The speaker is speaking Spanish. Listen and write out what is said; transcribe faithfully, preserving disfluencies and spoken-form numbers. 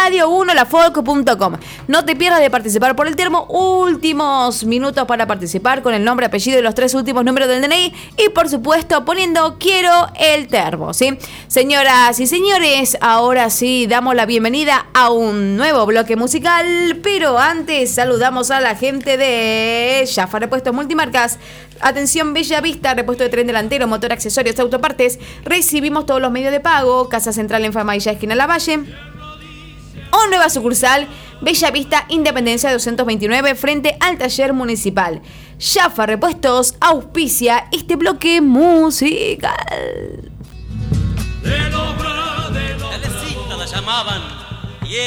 radio uno la folk punto com. No te pierdas de participar por el termo. Últimos minutos para participar con el nombre, apellido y los tres últimos números del D N I. Y por supuesto poniendo quiero el termo, ¿sí? Señoras y señores, ahora sí damos la bienvenida a un nuevo bloque musical. Pero antes saludamos a la gente de Jaffa Repuestos Multimarcas. Atención, Bella Vista, repuesto de tren delantero, motor, accesorios, autopartes. Recibimos todos los medios de pago. Casa Central en Famaylla, esquina Lavalle. O nueva sucursal, Bella Vista, Independencia doscientos veintinueve, frente al taller municipal. Jaffa Repuestos auspicia este bloque musical. De l'obra, de l'obra, la llamaban